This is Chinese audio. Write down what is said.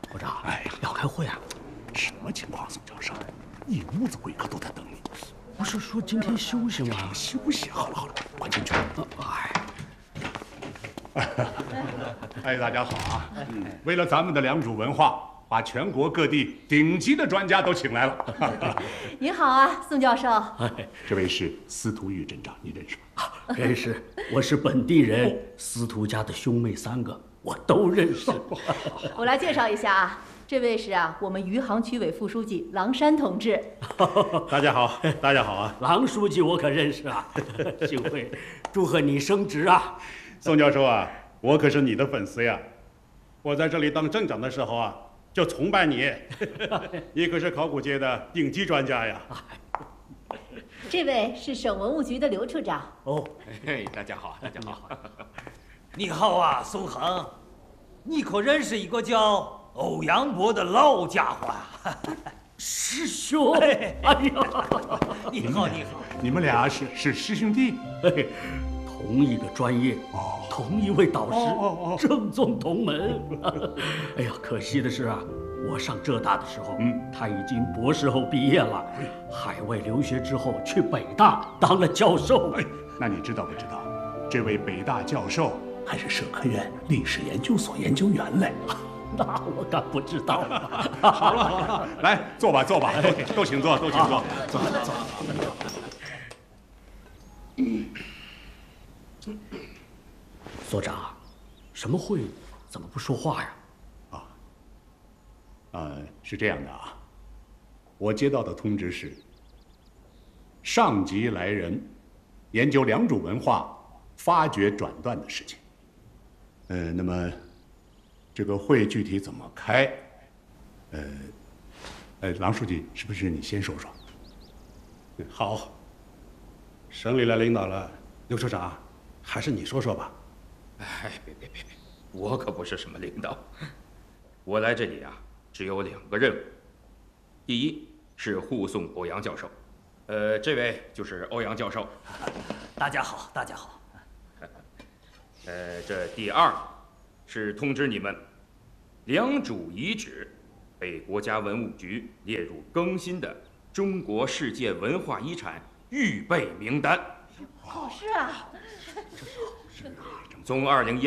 部长， 哎呀， 要开会啊！ 什么情况，宋教授？一屋子贵客都在等你。 不是说今天休息吗？ 休息。好了好了，快进去。哎，大家好啊！为了咱们的良渚文化，把全国各地顶级的专家都请来了。 您好啊，宋教授。 这位是司徒玉镇长，你认识吗？ 认识，我是本地人，司徒家的兄妹3个，我都认识。 我来介绍一下啊，这位是我们余杭区委副书记郎山同志。 大家好，大家好啊！ 郎书记我可认识啊，幸会，祝贺你升职啊！ 宋教授啊，我可是你的粉丝呀！我在这里当镇长的时候啊，就崇拜你，你可是考古界的顶级专家呀！ 这位是省文物局的刘处长。 哦，大家好，大家好。 你好啊，宋恒，你可认识一个叫欧阳博的老家伙啊？ 师兄，哎呀， 你好，你好， 你们俩是师兄弟？ 同一个专业，同一位导师，正宗同门。哎呀，可惜的是啊，我上浙大的时候，他已经博士后毕业了，海外留学之后去北大当了教授。 那你知道不知道，这位北大教授还是社科院历史研究所研究员嘞？ 那我敢不知道。 好了好了，来坐吧坐吧，都请坐，都请坐， 坐。所长，什么会？怎么不说话呀？ 是这样的啊，我接到的通知是，上级来人，研究良渚文化发掘转段的事情。那么这个会具体怎么开？郎书记，是不是你先说说？ 好，省里来领导了，刘处长，还是你说说吧。 哎，别，我可不是什么领导，我来这里啊，只有2个任务。第一是护送欧阳教授，这位就是欧阳教授。 大家好，大家好。 这第2是通知你们，良渚遗址被国家文物局列入更新的中国世界文化遗产预备名单。 好事啊！ 从2012